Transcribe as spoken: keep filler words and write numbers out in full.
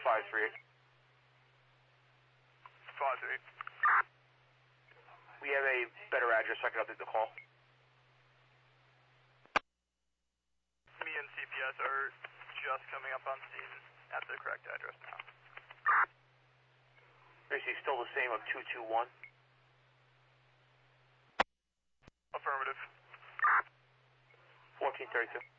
five three eight. five three eight. We have a better address, so I can update the call. Me and C P S are just coming up on scene at the correct address now. Basically still the same of two two one. Affirmative. fourteen thirty-two.